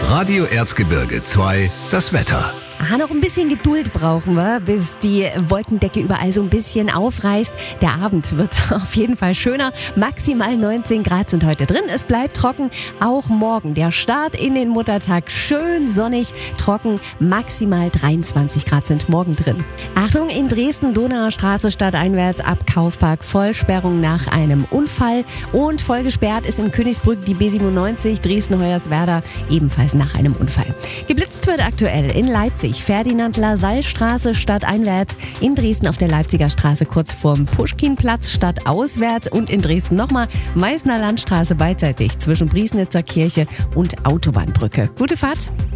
Radio Erzgebirge 2, das Wetter. Noch ein bisschen Geduld brauchen wir, bis die Wolkendecke überall so ein bisschen aufreißt. Der Abend wird auf jeden Fall schöner. Maximal 19 Grad sind heute drin. Es bleibt trocken. Auch morgen der Start in den Muttertag. Schön sonnig, trocken. Maximal 23 Grad sind morgen drin. Achtung, in Dresden, Donauer Straße stadteinwärts ab Kaufpark. Vollsperrung nach einem Unfall. Und voll gesperrt ist in Königsbrück die B97 Dresden-Hoyerswerda ebenfalls nach einem Unfall. Geblitzt wird aktuell in Leipzig. Ferdinand-Lassalle-Straße stadteinwärts, in Dresden auf der Leipziger Straße kurz vorm Puschkinplatz stadtauswärts und in Dresden nochmal Meißner Landstraße beidseitig zwischen Briesnitzer Kirche und Autobahnbrücke. Gute Fahrt!